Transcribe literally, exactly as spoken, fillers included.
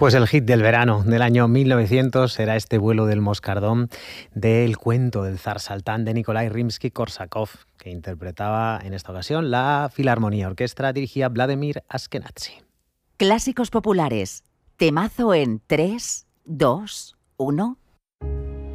Pues el hit del verano del año mil novecientos era este vuelo del moscardón del cuento del zar Saltán de Nikolai Rimsky-Korsakov, que interpretaba en esta ocasión la Filarmonía Orquestra dirigida Vladimir Ashkenazy. Clásicos populares. Temazo en tres, dos, uno.